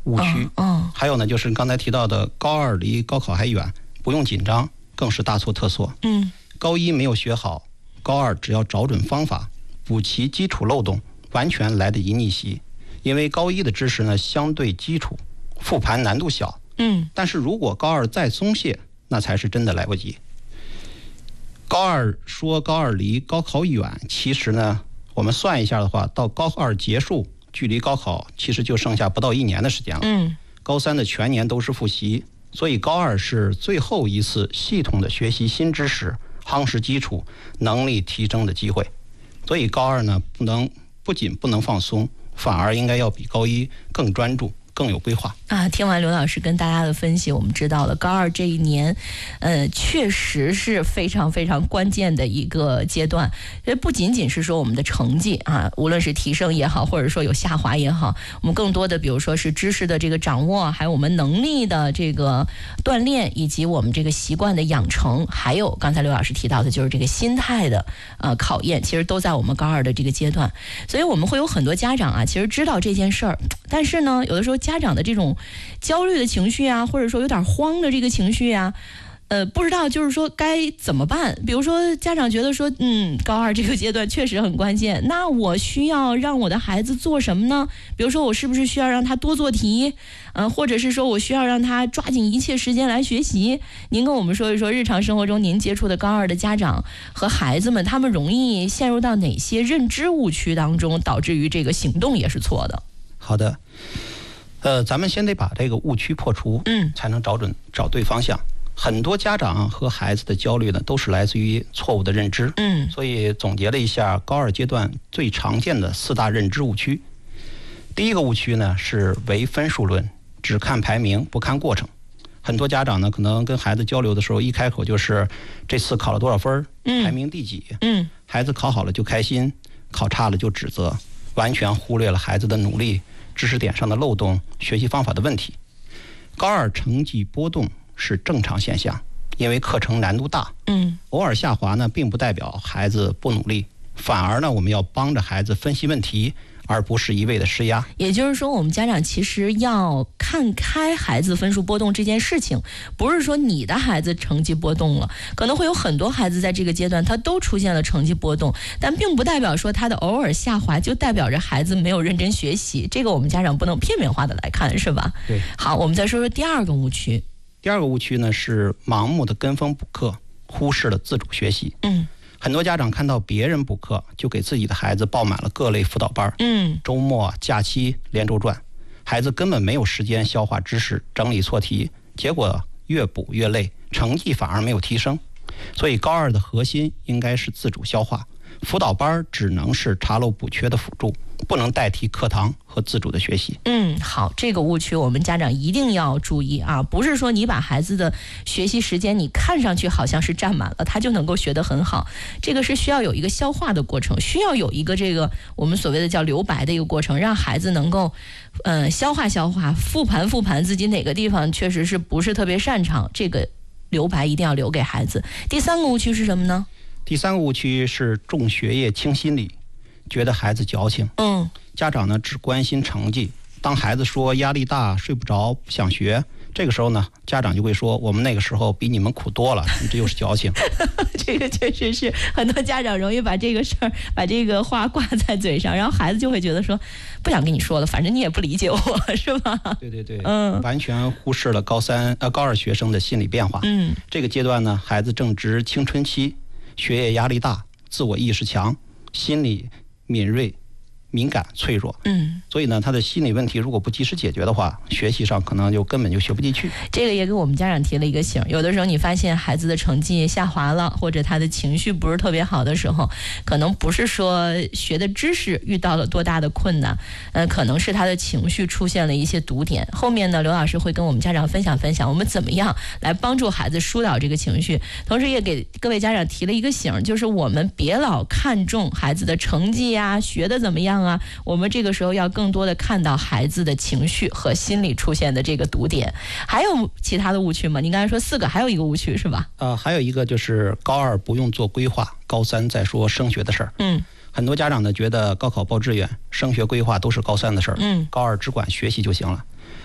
误区。还有呢，就是刚才提到的高二离高考还远，不用紧张，更是大错特错。高一没有学好，高二只要找准方法，补齐基础漏洞，完全来得及逆袭。因为高一的知识呢相对基础，复盘难度小。但是如果高二再松懈，那才是真的来不及。高二离高考远，其实呢，我们算一下的话，到高二结束，距离高考其实就剩下不到1年的时间了。高三的全年都是复习，所以高二是最后一次系统的学习新知识、夯实基础、能力提升的机会。所以高二呢，不仅不能放松，反而应该要比高一更专注，更有规划啊！听完刘老师跟大家的分析，我们知道了高二这一年，确实是非常非常关键的一个阶段。不仅仅是说我们的成绩啊，无论是提升也好，或者说有下滑也好，我们更多的比如说是知识的这个掌握，还有我们能力的这个锻炼，以及我们这个习惯的养成，还有刚才刘老师提到的就是这个心态的考验，其实都在我们高二的这个阶段。所以我们会有很多家长啊，其实知道这件事儿，但是呢，有的时候家长的这种焦虑的情绪啊，或者说有点慌的这个情绪啊，不知道就是说该怎么办。比如说家长觉得说，高二这个阶段确实很关键，那我需要让我的孩子做什么呢？比如说我是不是需要让他多做题，或者是说我需要让他抓紧一切时间来学习？您跟我们说一说日常生活中您接触的高二的家长和孩子们，他们容易陷入到哪些认知误区当中，导致于这个行动也是错的？ 好的。咱们先得把这个误区破除，才能找对方向。很多家长和孩子的焦虑呢，都是来自于错误的认知。所以总结了一下高二阶段最常见的4大认知误区。第一个误区呢是唯分数论，只看排名不看过程。很多家长呢可能跟孩子交流的时候，一开口就是这次考了多少分，排名第几。孩子考好了就开心，考差了就指责，完全忽略了孩子的努力、知识点上的漏洞、学习方法的问题。高二成绩波动是正常现象，因为课程难度大。偶尔下滑呢，并不代表孩子不努力，反而呢，我们要帮着孩子分析问题，而不是一味的施压。 也就是说，我们家长其实要看开孩子分数波动这件事情，不是说你的孩子成绩波动了，可能会有很多孩子在这个阶段他都出现了成绩波动，但并不代表说他的偶尔下滑就代表着孩子没有认真学习，这个我们家长不能片面化的来看，是吧？ 对。 好，我们再说说第二个误区。 第二个误区呢是盲目的跟风补课，忽视了自主学习。很多家长看到别人补课，就给自己的孩子报满了各类辅导班。周末假期连轴转，孩子根本没有时间消化知识、整理错题，结果越补越累，成绩反而没有提升。所以高二的核心应该是自主消化，辅导班只能是查漏补缺的辅助，不能代替课堂和自主的学习。 好，这个误区我们家长一定要注意啊！不是说你把孩子的学习时间你看上去好像是占满了，他就能够学得很好，这个是需要有一个消化的过程，需要有一个这个我们所谓的叫留白的一个过程，让孩子能够消化复盘自己哪个地方确实是不是特别擅长，这个留白一定要留给孩子。第三个误区是什么呢？ 第三个误区是重学业轻心理，觉得孩子矫情。家长呢只关心成绩，当孩子说压力大、睡不着、不想学，这个时候呢，家长就会说我们那个时候比你们苦多了，你这又是矫情。 这个确实是很多家长容易把这个事儿、把这个话挂在嘴上，然后孩子就会觉得说不想跟你说了，反正你也不理解我，是吧？ 对，完全忽视了高二学生的心理变化。这个阶段呢，孩子正值青春期，学业压力大，自我意识强，心理敏锐、敏感、脆弱。所以呢，他的心理问题如果不及时解决的话，学习上可能就根本就学不进去。 这个也给我们家长提了一个醒，有的时候你发现孩子的成绩下滑了，或者他的情绪不是特别好的时候，可能不是说学的知识遇到了多大的困难，可能是他的情绪出现了一些堵点。后面呢，刘老师会跟我们家长分享我们怎么样来帮助孩子疏导这个情绪，同时也给各位家长提了一个醒，就是我们别老看重孩子的成绩啊，学的怎么样啊，我们这个时候要更多的看到孩子的情绪和心理出现的这个堵点。还有其他的误区吗？您刚才说4个，还有一个误区是吧？ 还有一个就是高二不用做规划，高三再说升学的事儿。很多家长呢觉得高考报志愿、升学规划都是高三的事儿，高二只管学习就行了。